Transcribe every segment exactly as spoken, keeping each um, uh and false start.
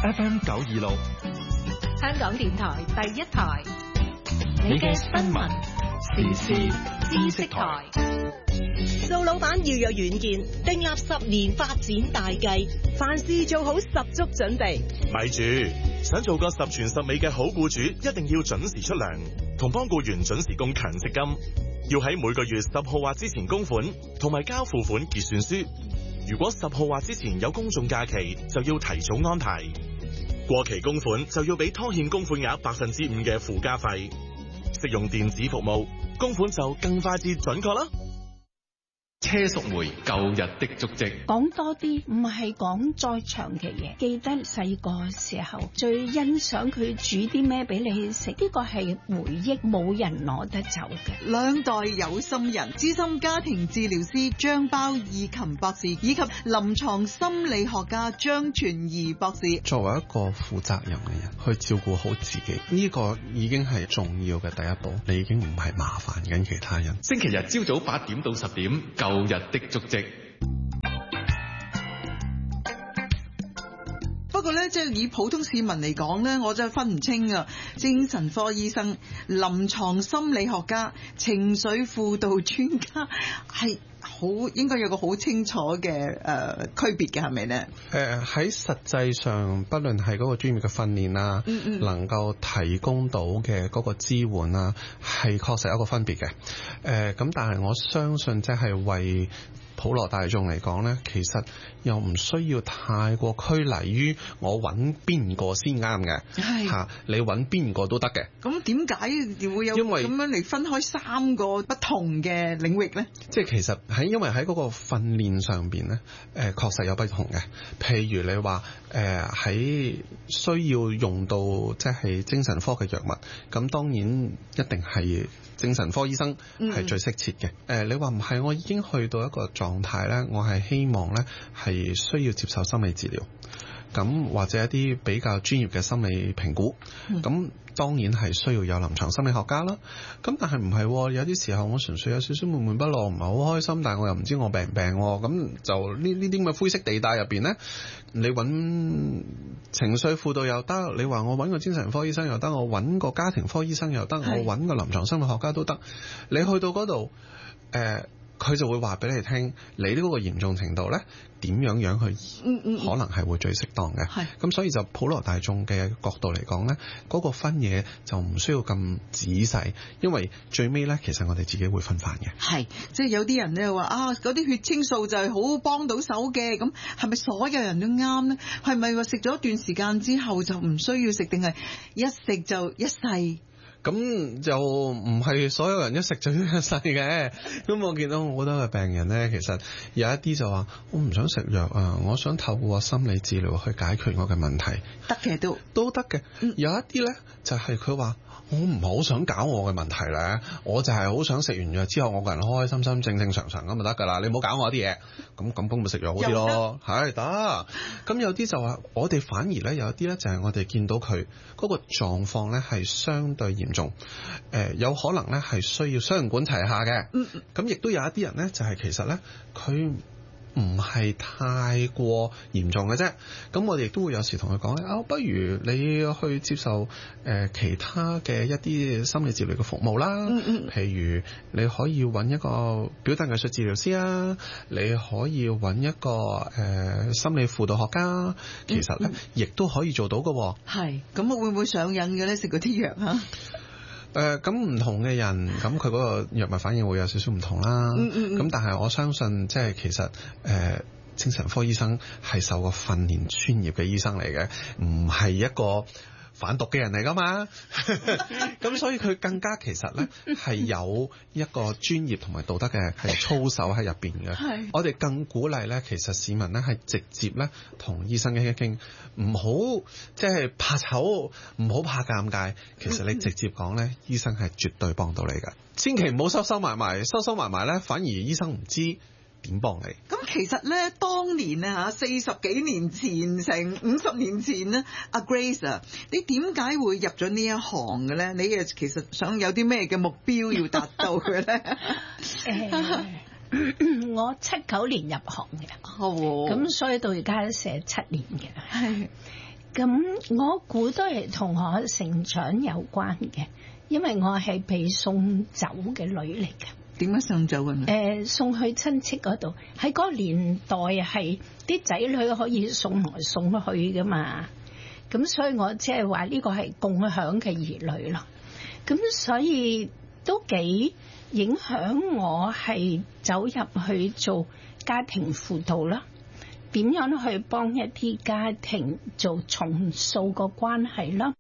F M 九二六， 香港電台第一台， 你嘅新聞時事知識台。 做老闆要有遠見，訂立十年發展大計，凡事做好十足準備。 咪住，想做個十全十美嘅好僱主，一定要準時出糧，同幫僱員準時供強積金，要喺每個月十號或之前供款，同埋交付款結算書。如果十號或之前有公眾假期，就要提早安排。過期供款就要俾拖欠供款額百分之五嘅附加費。適用電子服務，供款就更快捷準確啦。 車淑梅舊日的足跡， 講多啲，唔係講再長嘅嘢。記得細個時候最欣賞佢煮啲咩俾你食，呢個係回憶，冇人攞得走嘅。 兩代有心人，資深家庭治療師張包義琴博士，以及臨床心理學家張傳儀博士。 作為一個負責任嘅人，去照顧好自己，呢個已經係重要嘅第一步。你已經唔係麻煩緊其他人。 星期日朝早八點到十點，舊日的足跡。 不過咧，即係以普通市民嚟講咧，我真係分唔清啊。精神科醫生、臨床心理學家、情緒輔導專家係好應該有個好清楚嘅誒、呃、區別嘅，係咪咧？ 誒喺、呃、實際上，不論係嗰個專業嘅訓練啊，嗯嗯能夠提供到嘅嗰個支援啊，係確實有一個分別嘅。誒、呃、咁，但係我相信即係為普羅大眾嚟講呢，其實又唔需要太過拘泥於我揾邊個先啱嘅，係嚇你揾邊個都得嘅。 咁點解會有咁樣嚟分開三個不同嘅領域呢？ 即係其實喺因為喺嗰個訓練上邊呢，誒、呃、確實有不同嘅。譬如你話誒喺需要用到即係精神科嘅藥物，咁當然一定係精神科醫生係最適切嘅。誒、嗯呃、你話唔係，我已經去到一個狀態咧，我係希望咧係需要接受心理治療，咁或者一啲比較專業嘅心理評估，咁、嗯、當然係需要有臨床心理學家啦。咁但係唔係，有啲時候我純粹有少少悶悶不樂，唔係好開心，但係我又唔知我病唔病，咁就呢呢啲咁嘅灰色地帶入邊咧，你揾情緒輔導又得，你話我揾個精神科醫生又得，我揾個家庭科醫生又得，我揾個臨床心理學家都得。你去到嗰度，誒、呃。佢就會話俾你聽，你呢嗰個嚴重程度呢，點樣樣去，嗯嗯、可能係會最適當嘅。係咁，所以就普羅大眾嘅角度嚟講呢，嗰、嗰個分嘢就唔需要咁仔細，因為最尾呢，其實我哋自己會分翻嘅。係， 即係有啲人呢話啊，嗰啲血清素就係好幫到手嘅，咁係咪所有人都啱呢？係咪話食咗一段時間之後就唔需要食，定係一食就一世？ 咁就唔係所有人一食就要一世嘅。咁我見到好多嘅病人呢，其實有一啲就話我唔想食藥啊，我想透過心理治療去解決我嘅問題。 得嘅都都得嘅。嗯、有一啲呢，就係佢話我唔係好想搞我嘅問題咧，我就係好想食完藥之後我個人開開心心正正常常咁就得噶啦，你唔好搞我啲嘢。咁咁咁咪食藥好啲咯，係得。咁有啲就話我哋反而呢，有一啲呢，就係我哋見到佢嗰個狀況呢係相對嚴重，誒、呃、有可能咧係需要雙人管齊下嘅。嗯，咁亦都有一啲人咧，就係、是、其實咧佢唔係太過嚴重嘅啫。咁我哋亦都會有時同佢講啊，不如你去接受誒、呃、其他嘅一啲心理治療嘅服務啦。嗯嗯，譬如你可以揾一個表達藝術治療師啊，你可以揾一個誒、呃、心理輔導學家，其實咧亦都可以做到嘅。 係，咁會唔會上癮嘅咧？食嗰啲藥啊？ 誒咁唔同嘅人，咁佢嗰個藥物反應會有少少唔同啦。嗯嗯咁但係我相信，即係其實誒、呃、精神科醫生係受過訓練專業嘅醫生嚟嘅，唔係一個販毒嘅人嚟噶嘛。咁所以佢更加其實咧係有一個專業同埋道德嘅係操守喺入邊嘅。係我哋更鼓勵咧，其實市民咧係直接咧同醫生傾一傾，唔好即係怕醜，唔好怕尷尬。其實你直接講咧，醫生係絕對幫到你噶。千祈唔好收收埋埋，收收埋埋咧，反而醫生唔知點幫你？ 咁其實咧，當年啊嚇，四十幾年前，成五十年前咧，阿 Grace 啊，你點解會入咗呢一行嘅咧？你誒其實想有啲咩嘅目標要達到嘅咧？ 誒，我七九年入行嘅，咁、哦、所以到而家都成七年嘅。係咁我估都係同我成長有關嘅，因為我係被送走嘅女嚟嘅。 點樣送走嘅？誒、 呃，送去親戚嗰度。喺嗰個年代係啲仔女可以送來送去噶嘛，咁所以我即係話呢個係共享嘅兒女咯。咁所以都幾影響我係走入去做家庭輔導啦。點樣去幫一啲家庭做重塑個關係啦？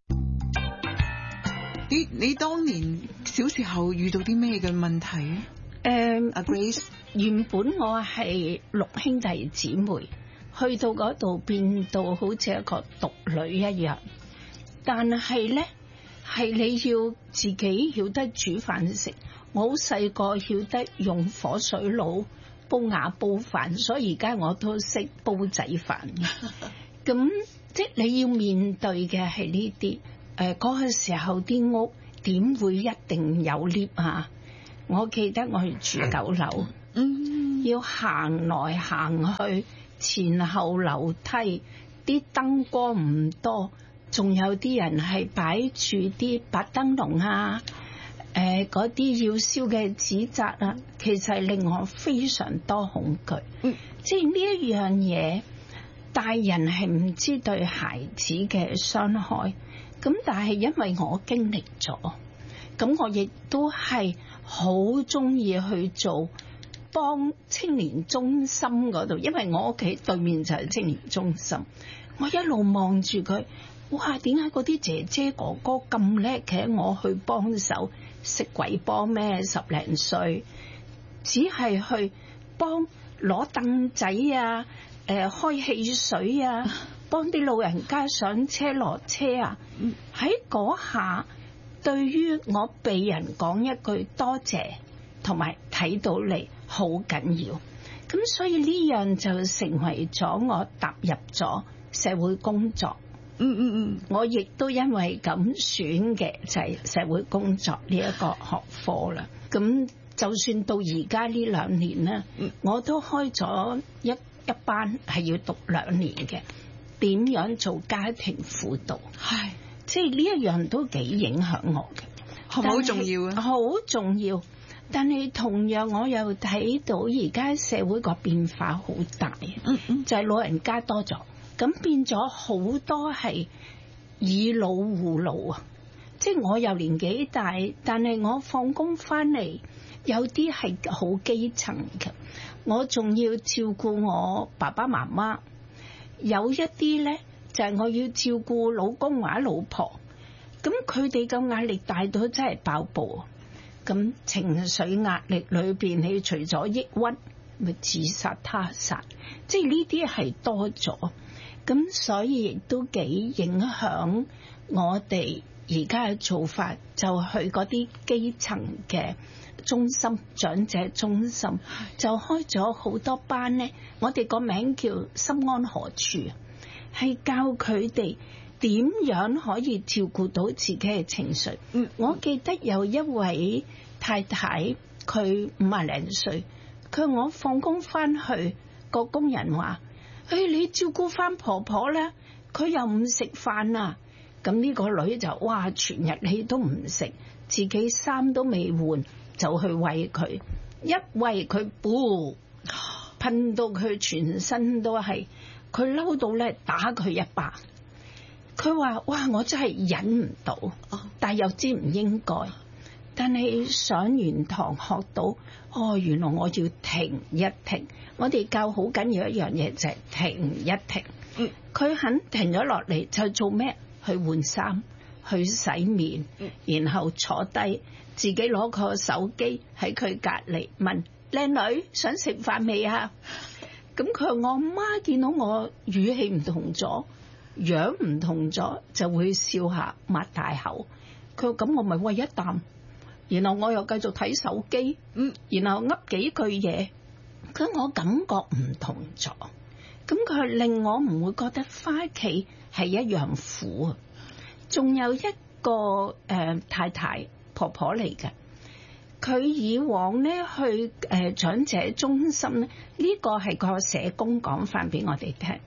你你當年小時候遇到啲咩嘅問題？ 誒， 阿 Grace 原本我係六兄弟姊妹，去到嗰度變到好似一個獨女一樣。但係咧，係你要自己曉得煮飯食。我好細個曉得用火水爐煲瓦煲飯，所以而家我都識煲仔飯嘅。咁即係你要面對嘅係呢啲。誒，嗰個時候啲屋點會一定有 lift 啊？我記得我係住九樓，嗯，要行來行去，前後樓梯，啲燈光唔多，仲有啲人係擺住啲白燈籠啊，誒嗰啲要燒嘅紙紮啊，其實令我非常多恐懼。嗯，即係呢一樣嘢，大人係唔知對孩子嘅傷害。咁但係因為我經歷咗，咁我亦都係好中意去做幫青年中心嗰度，因為我屋企對面就係青年中心，我一路望住佢，哇！點解嗰啲姐姐哥哥咁叻嘅？我去幫手，食鬼幫咩？十零歲，只係去幫攞凳仔啊，誒、呃、開汽水啊。幫啲老人家上車落車啊！喺嗰下，對於我被人講一句多謝，同埋睇到你好緊要。咁所以呢樣就成為咗我踏入咗社會工作。嗯嗯嗯，我亦都因為咁選嘅就係社會工作呢一個學科啦。咁就算到而家呢兩年咧，我都開咗一一班係要讀兩年嘅。點樣做家庭輔導？係，即係呢一樣都幾影響我嘅，係咪好重要啊？好重要，但係同樣我又睇到而家社會個變化好大，嗯嗯，就係老人家多咗，咁變咗好多係以老護老啊！即係我又年紀大，但係我放工翻嚟，有啲係好基層嘅，我仲要照顧我爸爸媽媽。有一啲咧就係、是、我要照顧老公或者老婆，咁佢哋嘅壓力大到真係爆煲，咁情緒壓力裏邊，你除咗抑鬱，咪自殺他殺，即係呢啲係多咗，咁所以亦都幾影響我哋而家嘅做法，就去嗰啲基層嘅中心、長者中心，就開咗好多班呢。我哋個名叫心安何處，係教佢哋點樣可以照顧到自己嘅情緒。嗯，我記得有一位太太，佢五廿零歲，佢話我放工翻去，個工人話：誒、哎，你照顧翻婆婆啦，佢又唔食飯啊。咁呢個女就哇，全日你都唔食，自己衫都未換，就去餵佢，一餵佢，噗，噴到佢全身都係，佢嬲到咧打佢一巴。佢話：哇，我真係忍唔到，但係又知唔應該。但係上完堂學到，哦，原來我要停一停。我哋教好緊要一樣嘢就係停一停。嗯，佢肯停咗落嚟就做咩？去換衫，去洗面，然後坐低，自己攞個手機喺佢隔離問：靚女想食飯未啊？咁佢話我媽見到我語氣唔同咗，樣唔同咗，就會笑下擘大口。佢話咁我咪餵一啖，然後我又繼續睇手機，嗯，然後噏幾句嘢。佢話我感覺唔同咗，咁佢令我唔會覺得返屋企係一樣苦啊！仲有一個誒、呃、太太婆婆嚟嘅，佢以往咧去誒、呃、長者中心咧，呢、這個係個社工講翻俾我哋聽。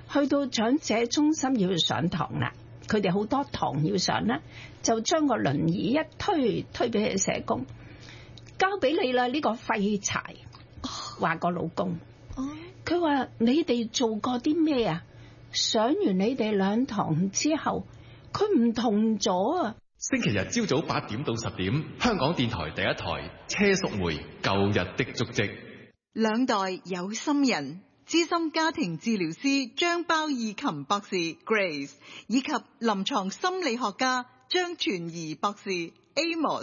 去到長者中心要上堂啦，佢哋好多堂要上啦，就將個輪椅一推推俾佢社工，交俾你啦，呢個廢柴，話個老公。佢話你哋做過啲咩啊？上完你哋兩堂之後，佢唔同咗啊！ 星期日朝早八點到十點，香港電台第一台車淑梅舊日的足跡。 兩代有心人，資深家庭治療師張包義琴博士 Grace 以及臨床心理學家張傳儀博士 Amos。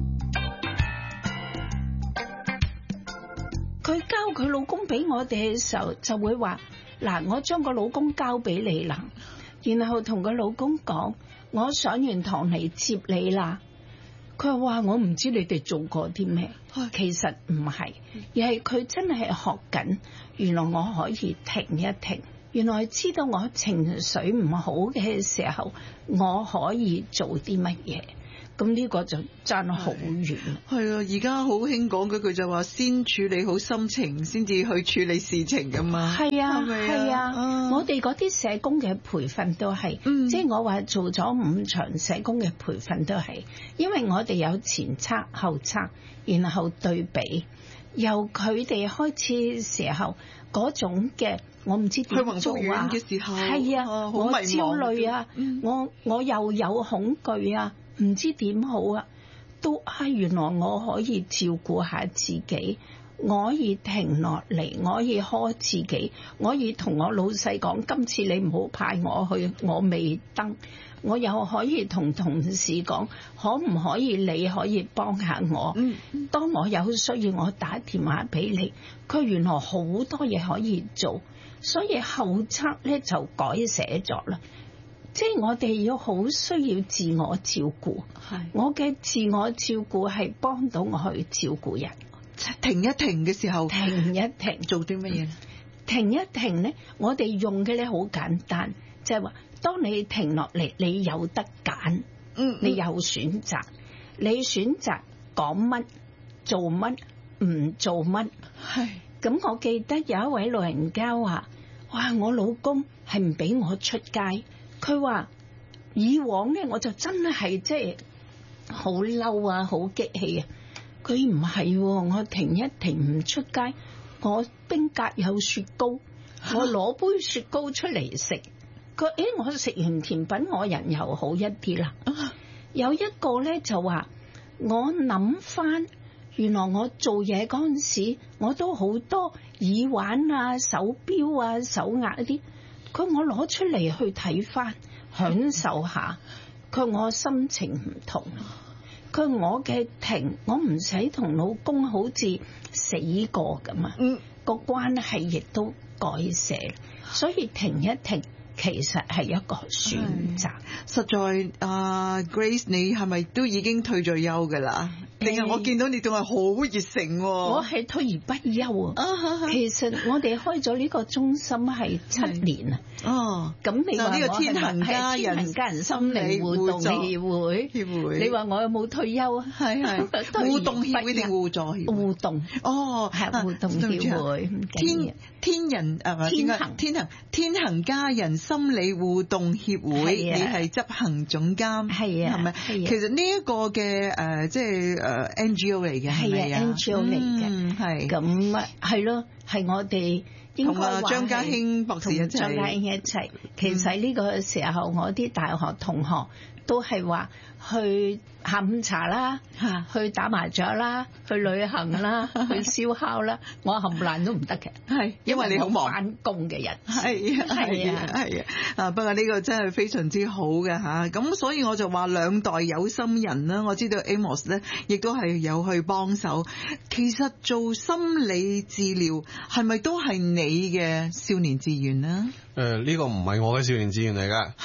佢交佢老公俾我哋嘅時候，就會話：嗱，我將個老公交俾你啦，然後同個老公講：我上完堂嚟接你啦。佢話：我唔知你哋做過啲咩，其實唔係，而係佢真係學緊。原來我可以停一停，原來知道我情緒唔好嘅時候，我可以做啲乜嘢。咁呢個就爭好遠。 係啊，而家好興講嗰句就話，先處理好心情，先至去處理事情噶嘛。 係啊，係啊， 啊我哋嗰啲社工嘅培訓都係， 嗯、 即係我話做咗五場社工嘅培訓都係，因為我哋有前測後測，然後對比，由佢哋開始時候嗰種嘅。我唔知點做啊！ 嘅時候係啊， 啊我焦慮啊，嗯、我我又有恐懼啊，唔知點好啊，都啊原來我可以照顧下自己，我可以停落嚟，我可以呵自己，我可以同我老細講，今次你唔好派我去，我未登，我又可以同同事講，可唔可以你可以幫下我？嗯，當我有需要，我打電話俾你。佢原來好多嘢可以做。所以後測咧就改寫咗啦，即係我哋要好需要自我照顧。係，我嘅自我照顧係幫到我去照顧人。 停一停嘅時候， 停一停做啲乜嘢？ 停一停咧，我哋用嘅咧好簡單，就係話，當你停落嚟，你有得揀，嗯，你有選擇，你選擇講乜，做乜，唔做乜，係。咁我記得有一位老人家話：哇，我老公係唔俾我出街。佢話以往咧，我就真係即係好嬲啊，好激氣啊。佢唔係，我停一停唔出街，我冰格有雪糕，我攞杯雪糕出嚟食。佢誒，我食完甜品，我人又好一啲啦。有一個咧就話，我諗翻。原來我做嘢嗰陣時，我都好多耳環啊、手錶啊、手鐲一啲。佢我攞出嚟去睇翻，享受下。佢我心情唔同。佢我嘅停，我唔使同老公好似死過咁啊。嗯，個關係亦都改寫，所以停一停。其實係一個選擇。 實在啊、uh, ，Grace， 你係咪都已經退咗休㗎啦？定係我見到你仲係好熱誠喎？ 我係退而不休啊！其實我哋開咗呢個中心係七年啊。哦，咁你話呢個天恒家人天恒家人心理互動協會協會，你話我有冇退休啊？係係互動協會定互助協會？ 互動哦，係互動協會。 天天人係咪？天恒天恒天恒家人心理互動協會，你係執行總監，係啊，係咪？其實呢一個嘅誒，即係誒 N G O 嚟嘅，係咪啊 ？N G O 嚟嘅，係咁啊，係咯，係我哋應該話係張家興博士一齊，張家興一齊。其實呢個時候，我啲大學同學都係話去下午茶啦，去打麻雀啦，去旅行啦，去燒烤啦，我冚唪唥都唔得嘅，係因為你好忙返工嘅人，係啊係啊係啊， 啊不過呢個真係非常之好嘅吓，咁所以我就話兩代有心人啦，我知道 Amos 咧亦都係有去幫手。其實做心理治療係咪都係你嘅少年志願呢？ 誒、呃、呢、這個唔係我嘅少年志願嚟㗎，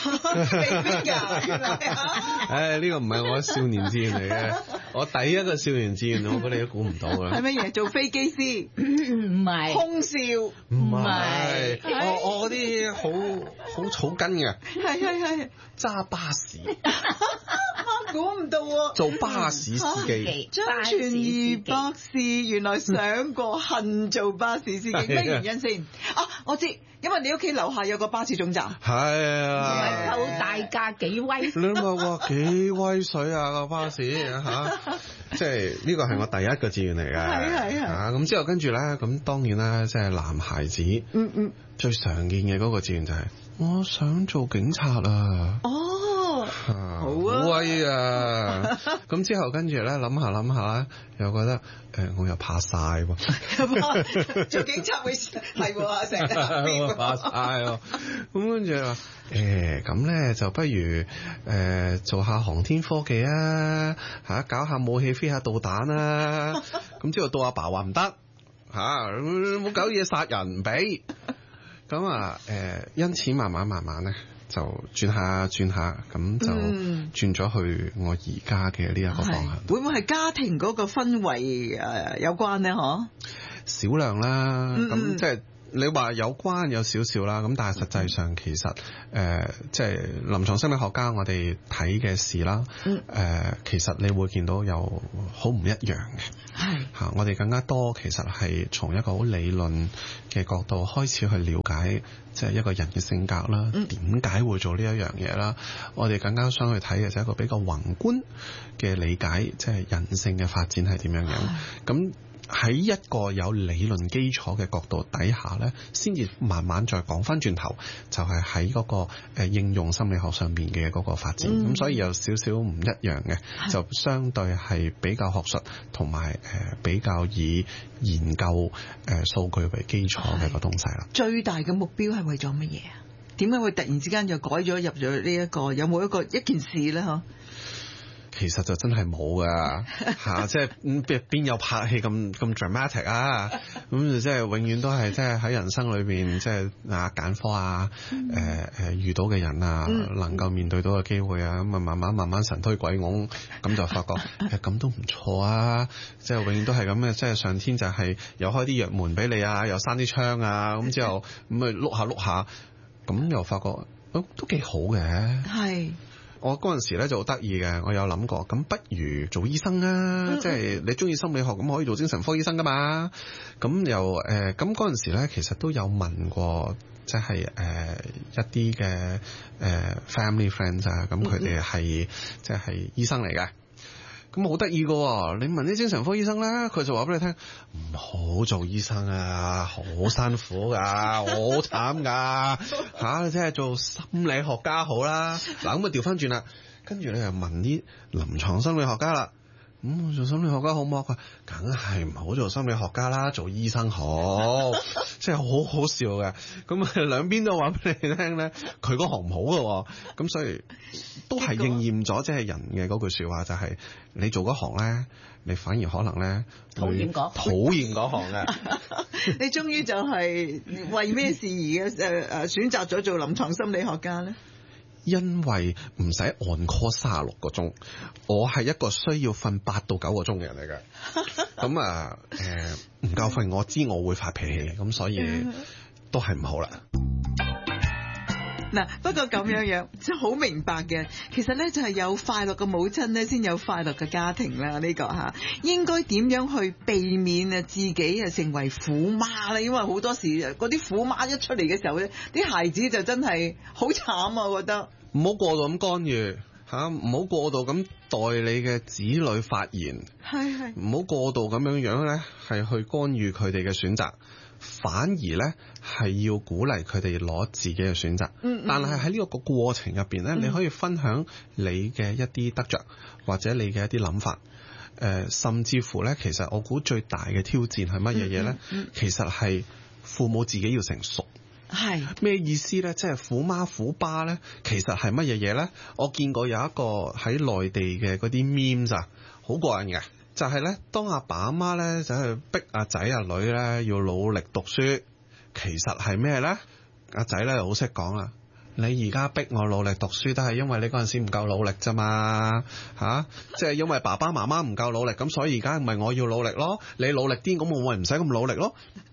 誒呢個唔係我嘅少年志願嚟嘅，我第一個少年志願，我覺得你都估唔到㗎。 係乜嘢？做飛機師？ 唔係。 空少？ 唔係。我我嗰啲好好草根嘅。 係係係。 揸巴士。 估唔到喎！ 做巴士司機。 張傳儀博士原來想過恨做巴士司機，咩原因先？啊，我知。 因為你屋企樓下有個巴士總站。 係啊， 夠大架幾威？ 你諗下哇，幾威水啊個巴士嚇！即係呢個係我第一個志願嚟嘅。 係係係。 啊咁之後跟住咧，咁當然啦，即係男孩子， 嗯嗯， 最常見嘅嗰個志願就係我想做警察啊。 哦，好啊， 好威啊！咁之後跟住咧諗下諗下，又覺得誒、呃、我又怕曬喎， 做警察會係喎，成日我怕曬喎。咁跟住話誒咁咧就不如誒、呃、做下航天科技啊嚇，搞下武器飛下導彈啊。咁之後到阿爸話唔得嚇，冇搞嘢殺人唔俾。咁啊誒，因此慢慢慢慢咧。就轉下轉下，咁就轉咗去我而家嘅呢一個方向。 會唔會係家庭嗰個氛圍誒有關呢？嗬， 少量啦，咁、 嗯嗯、 即係你話有關有少少啦，咁但係實際上其實誒、呃，即係臨床心理學家我哋睇嘅事啦，誒、嗯呃，其實你會見到有好唔一樣嘅。係嚇、啊，我哋更加多其實係從一個好理論嘅角度開始去了解，即係一個人嘅性格啦，點解會做呢一樣嘢啦？我哋更加想去睇嘅就係一個比較宏觀嘅理解，即係人性嘅發展係點樣樣。咁喺一個有理論基礎嘅角度底下呢，先至慢慢再講翻轉頭，就係喺嗰個誒應用心理學上面嘅嗰個發展。咁、嗯、所以有少少唔一樣嘅，就相對係比較學術同埋誒比較以研究誒數據為基礎嘅個東西啦。 最大嘅目標係為咗乜嘢啊？點解會突然之間又改咗入咗呢一個？有冇一個一件事呢？嗬？ 其實就真係冇噶嚇，即係邊邊有拍戲咁咁 dramatic 啊？咁就即係永遠都係即係喺人生裏邊，即係啊揀科啊，誒、呃、誒遇到嘅人啊，嗯、能夠面對到嘅機會啊，咁啊慢慢慢慢神推鬼拱，咁就發覺誒咁都唔錯啊！即係永遠都係咁嘅，即係上天就係有開啲藥門俾你啊，又閂啲窗啊，咁之後咁啊碌下碌下，咁又發覺都都幾好嘅。係。我嗰陣時咧就好得意嘅，我有諗過，咁不如做醫生啊！即係你中意心理學，咁可以做精神科醫生噶嘛？咁又誒，咁嗰陣時咧，其實都有問過，即係誒一啲嘅誒 family friends 啊，咁佢哋係即係醫生嚟嘅。咁好得意噶，你問啲精神科醫生咧，佢就話俾你聽，唔好做醫生啊，好辛苦噶，好慘噶吓，你即係做心理學家好啦。嗱，咁啊調翻轉啦，跟住你又問啲臨床心理學家啦。咁、嗯、做心理學家好唔好？佢梗係唔好做心理學家啦，做醫生好，即係好好笑嘅。咁啊兩邊都話俾你聽咧，佢嗰行唔好嘅，咁所以都係應驗咗，即係人嘅嗰句說話，就係、是、你做嗰行咧，你反而可能咧討厭嗰討厭嗰行嘅。 你終於就係為咩事而嘅誒誒選擇咗做臨床心理學家咧？ 因為唔使按 call 三十六個鐘，我係一個需要瞓八到九個鐘嘅人嚟嘅。咁啊，誒唔夠瞓，我知我會發脾氣，咁所以都係唔好啦。 嗱，不過咁樣樣即係好明白嘅，其實咧就係有快樂嘅母親咧，先有快樂嘅家庭啦。呢、這個吓應該點樣去避免啊自己啊成為虎媽咧？因為好多時嗰啲虎媽一出嚟嘅時候咧，啲孩子就真係好慘啊！我覺得唔好過度咁干預吓，唔好過度咁代你嘅子女發言，係係唔好過度咁樣樣咧，係去干預佢哋嘅選擇。反而咧係要鼓勵佢哋攞自己嘅選擇，嗯嗯，但係喺呢個個過程入邊咧，嗯、你可以分享你嘅一啲得着或者你嘅一啲諗法，誒、呃，甚至乎咧，其實我估最大嘅挑戰係乜嘢嘢咧？嗯嗯、其實係父母自己要成熟。係咩意思咧？即係虎媽虎爸咧，其實係乜嘢嘢咧？我見過有一個喺內地嘅嗰啲 memes 啊，好過癮嘅。就係咧，當阿爸阿媽咧就去逼阿仔阿女咧要努力讀書，其實係咩咧？阿仔咧好識講啦，你而家逼我努力讀書，都係因為你嗰陣時唔夠努力咋嘛嚇？即係因為爸爸媽媽唔夠努力，咁所以而家咪我要努力咯。你努力啲，咁我咪唔使咁努力咯。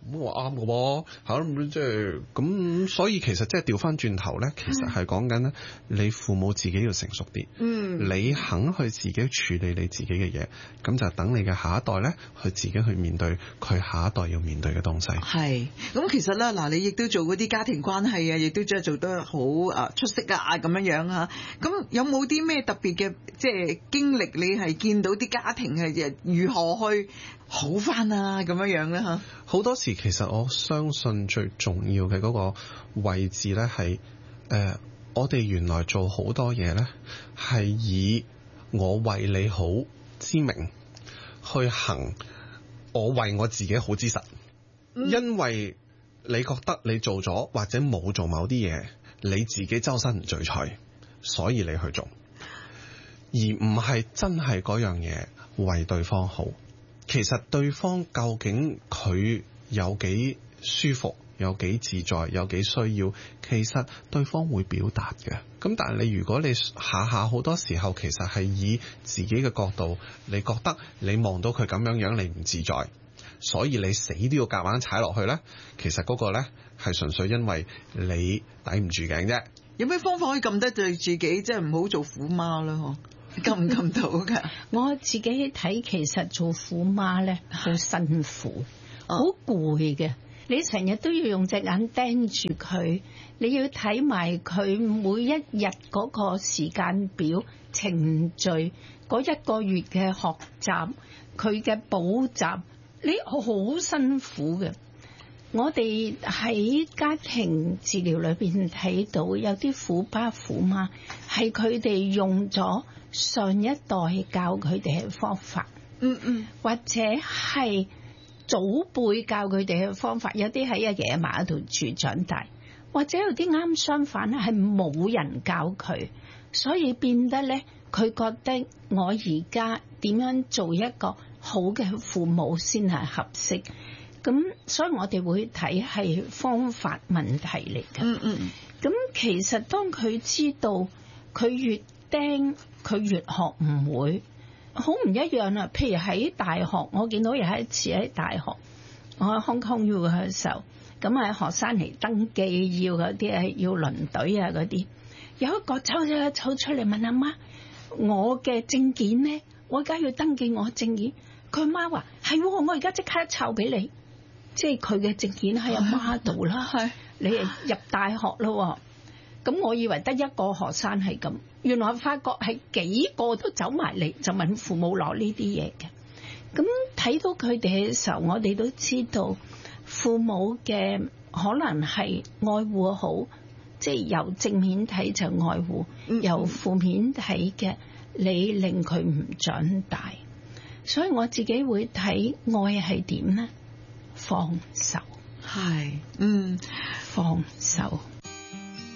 咁我啱嘅喎，嚇咁即係咁，所以其實即係調翻轉頭咧，其實係講緊咧，你父母自己要成熟啲，嗯，你肯去自己處理你自己嘅嘢，咁就等你嘅下一代咧，去自己去面對佢下一代要面對嘅東西。係， 咁其實咧嗱，你亦都做嗰啲家庭關係啊，亦都真係做得好啊出色啊咁樣樣嚇。咁有冇啲咩特別嘅即係經歷？你係見到啲家庭係如何去好翻啊咁樣樣咧嚇？ 好多時其實我相信最重要嘅嗰個位置咧係誒，我哋原來做好多嘢咧係以我為你好之名去行，我為我自己好之實，嗯、因為你覺得你做咗或者冇做某啲嘢，你自己周身唔聚財，所以你去做，而唔係真係嗰樣嘢為對方好。其實對方究竟佢有幾舒服，有幾自在，有幾需要，其實對方會表達嘅。咁但係你如果你下下好多時候其實係以自己嘅角度，你覺得你望到佢咁樣樣你唔自在，所以你死都要夾硬踩落去呢，其實嗰個呢係純粹因為你抵唔住頸啫。 有咩方法可以撳得對自己，即係唔好做虎媽啦？嗬？撳唔撳到㗎？ 我自己睇，其實做虎媽咧好辛苦，好攰嘅。你成日都要用隻眼盯住佢，你要睇埋佢每一日嗰個時間表、程序，嗰一個月嘅學習，佢嘅補習，你好辛苦嘅。我哋喺家庭治療裏邊睇到有啲虎爸虎媽係佢哋用咗上一代教佢哋嘅方法，嗯嗯，或者係祖輩教佢哋嘅方法，有啲喺阿爺阿嫲度住長大，或者有啲啱相反係冇人教佢，所以變得咧佢覺得我而家點樣做一個好嘅父母先係合適。咁所以我哋會睇係方法問題嚟嘅。嗯嗯。咁其實當佢知道佢越盯，佢越學唔會，好唔一樣啊。譬如喺大學，我見到有一次喺大學，我喺 Hong Kong U 嘅時候，咁喺學生嚟登記要嗰啲係要輪隊啊嗰啲，有一個抽咗抽出嚟問阿媽：我嘅證件呢？我而家要登記我證件。佢媽話：係，我而家即刻抄俾你。即係佢嘅證件喺阿媽度啦，你係入大學咯，咁我以為得一個學生係咁，原來發覺係幾個都走埋嚟就問父母攞呢啲嘢嘅。咁睇到佢哋嘅時候，我哋都知道父母嘅可能係愛護好，即係由正面睇就愛護，由負面睇嘅你令佢唔長大。所以我自己會睇愛係點呢？放手，係，嗯，放手。